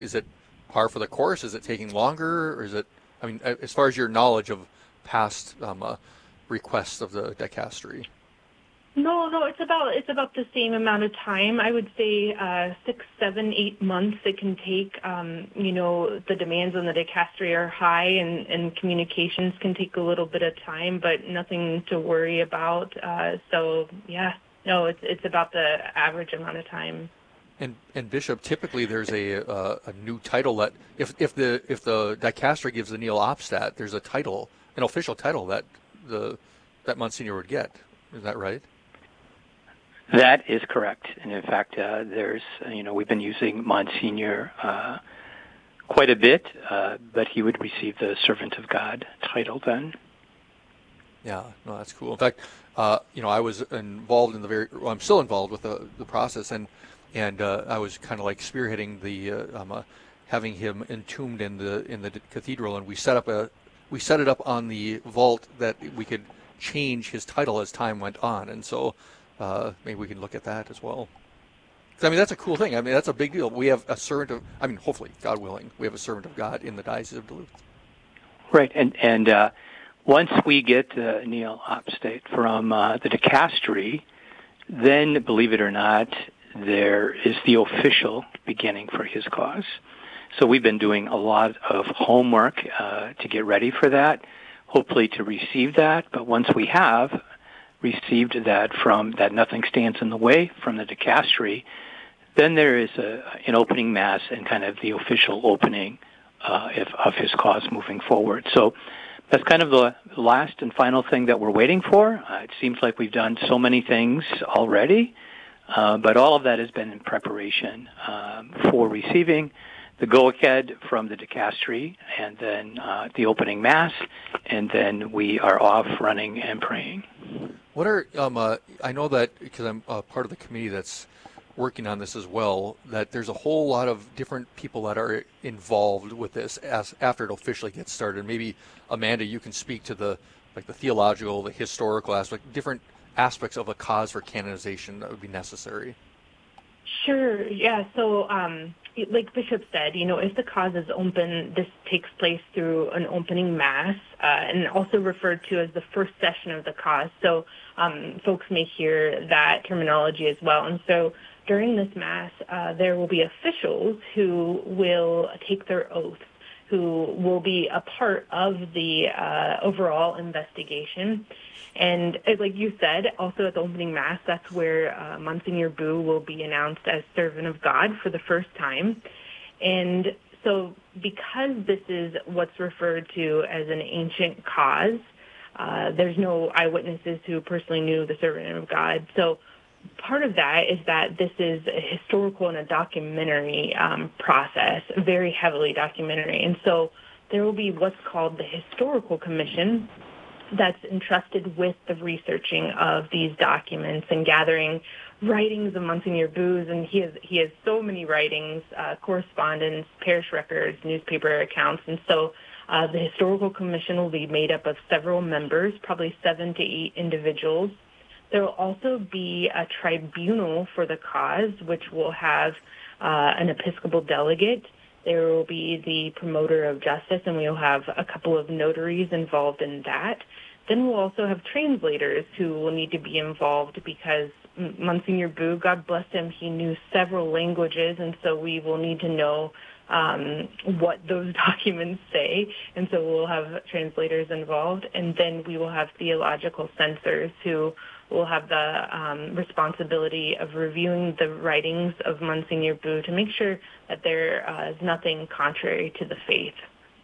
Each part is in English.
Is it par for the course? Is it taking longer, or is it? I mean, as far as your knowledge of past requests of the dicastery. No, it's about the same amount of time. I would say 6, 7, 8 months it can take. The demands on the dicastery are high, and communications can take a little bit of time, but nothing to worry about. So yeah, no, it's about the average amount of time. And Bishop, typically there's a new title that if the dicastery gives the Neil Opstat, there's a title, an official title the that Monsignor would get. Is that right? That is correct. And in fact, we've been using Monsignor quite a bit, but he would receive the Servant of God title then. Yeah, no, that's cool. In fact, I was involved in I'm still involved with the process, and I was kind of like spearheading the having him entombed in the cathedral, and we set it up on the vault that we could change his title as time went on, and so. Maybe we can look at that as well. 'Cause, I mean, that's a cool thing. I mean, that's a big deal. We have a servant of, I mean, hopefully, God willing, we have a servant of God in the Diocese of Duluth. Right, and once we get Neil Opstate from the dicastery, then, believe it or not, there is the official beginning for his cause. So we've been doing a lot of homework to get ready for that, hopefully to receive that. But once we have received that from that nothing stands in the way from the dicastery, then there is an opening mass and kind of the official opening of his cause moving forward. So that's kind of the last and final thing that we're waiting for. It seems like we've done so many things already, but all of that has been in preparation for receiving the go-ahead from the dicastery, and then the opening mass, and then we are off running and praying. What are I know that because I'm part of the committee that's working on this as well, that there's a whole lot of different people that are involved with this as after it officially gets started. Maybe Amanda, you can speak to the theological, the historical aspect, different aspects of a cause for canonization that would be necessary. Sure. Yeah. So, like Bishop said, if the cause is open, this takes place through an opening mass, and also referred to as the first session of the cause. So, folks may hear that terminology as well. And so, during this mass, there will be officials who will take their oath, who will be a part of the overall investigation. And like you said, also at the opening mass, that's where Monsignor Boo will be announced as servant of God for the first time. And so because this is what's referred to as an ancient cause, there's no eyewitnesses who personally knew the servant of God. So part of that is that this is a historical and a documentary process, very heavily documentary. And so there will be what's called the Historical Commission that's entrusted with the researching of these documents and gathering writings of Monsignor Booz, and he has so many writings, correspondence, parish records, newspaper accounts, and so the Historical Commission will be made up of several members, probably 7 to 8 individuals. There will also be a tribunal for the cause, which will have an Episcopal delegate. There will be the promoter of justice, and we'll have a couple of notaries involved in that. Then we'll also have translators who will need to be involved because Monsignor Boo, God bless him, he knew several languages, and so we will need to know what those documents say, and so we'll have translators involved. And then we will have theological censors who will have the responsibility of reviewing the writings of Monsignor Boo to make sure that there is nothing contrary to the faith.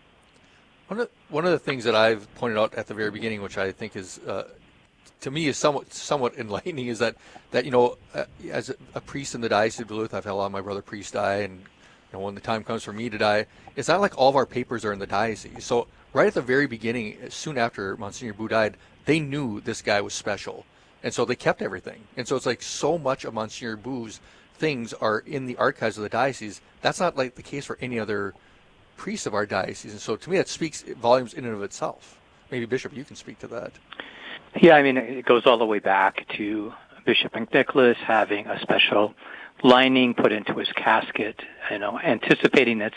One of the things that I've pointed out at the very beginning, which I think is to me is somewhat enlightening, is that as a priest in the Diocese of Duluth, I've had a lot of my brother priests die, and when the time comes for me to die, it's not like all of our papers are in the diocese. So right at the very beginning, soon after Monsignor Boo died, they knew this guy was special. And so they kept everything. And so it's like so much of Monsignor Boo's things are in the archives of the diocese. That's not like the case for any other priest of our diocese. And so to me, that speaks volumes in and of itself. Maybe, Bishop, you can speak to that. Yeah, I mean, it goes all the way back to Bishop McNicholas having a special lining put into his casket, anticipating that